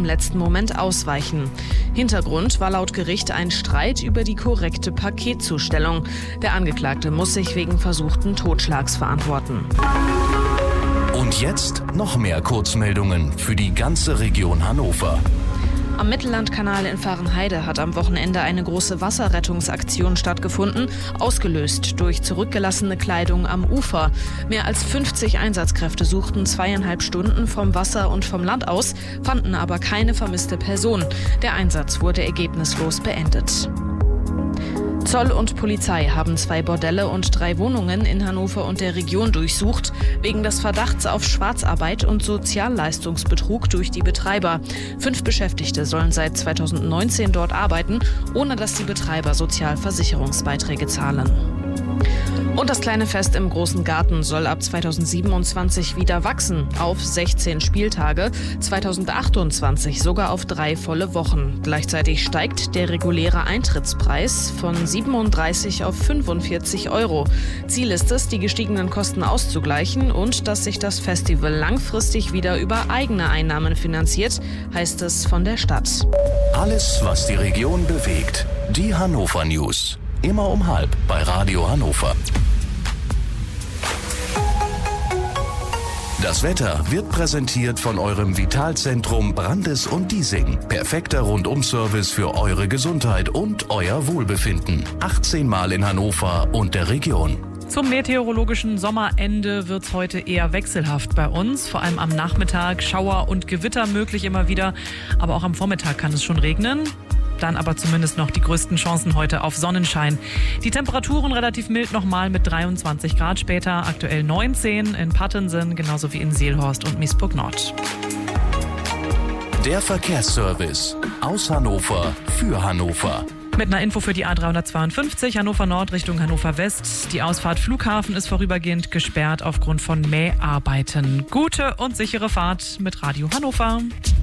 letzten Moment ausweichen. Hintergrund war laut Gericht ein Streit über die korrekte Paketzustellung. Der Angeklagte muss sich wegen versuchten Totschlags verantworten. Und jetzt noch mehr Kurzmeldungen für die ganze Region Hannover. Am Mittellandkanal in Vahrenheide hat am Wochenende eine große Wasserrettungsaktion stattgefunden, ausgelöst durch zurückgelassene Kleidung am Ufer. Mehr als 50 Einsatzkräfte suchten 2,5 Stunden vom Wasser und vom Land aus, fanden aber keine vermisste Person. Der Einsatz wurde ergebnislos beendet. Zoll und Polizei haben 2 Bordelle und 3 Wohnungen in Hannover und der Region durchsucht, wegen des Verdachts auf Schwarzarbeit und Sozialleistungsbetrug durch die Betreiber. 5 Beschäftigte sollen seit 2019 dort arbeiten, ohne dass die Betreiber Sozialversicherungsbeiträge zahlen. Und das kleine Fest im Großen Garten soll ab 2027 wieder wachsen, auf 16 Spieltage, 2028 sogar auf 3 volle Wochen. Gleichzeitig steigt der reguläre Eintrittspreis von 37 auf 45 €. Ziel ist es, die gestiegenen Kosten auszugleichen und dass sich das Festival langfristig wieder über eigene Einnahmen finanziert, heißt es von der Stadt. Alles, was die Region bewegt. Die Hannover News. Immer um 12 bei Radio Hannover. Das Wetter wird präsentiert von eurem Vitalzentrum Brandes und Diesing. Perfekter Rundum-Service für eure Gesundheit und euer Wohlbefinden. 18 Mal in Hannover und der Region. Zum meteorologischen Sommerende wird's heute eher wechselhaft bei uns. Vor allem am Nachmittag Schauer und Gewitter möglich immer wieder. Aber auch am Vormittag kann es schon regnen. Dann aber zumindest noch die größten Chancen heute auf Sonnenschein. Die Temperaturen relativ mild nochmal mit 23 Grad später. Aktuell 19 in Pattensen, genauso wie in Seelhorst und Miesburg Nord. Der Verkehrsservice aus Hannover für Hannover. Mit einer Info für die A352 Hannover Nord Richtung Hannover West. Die Ausfahrt Flughafen ist vorübergehend gesperrt aufgrund von Mäharbeiten. Gute und sichere Fahrt mit Radio Hannover.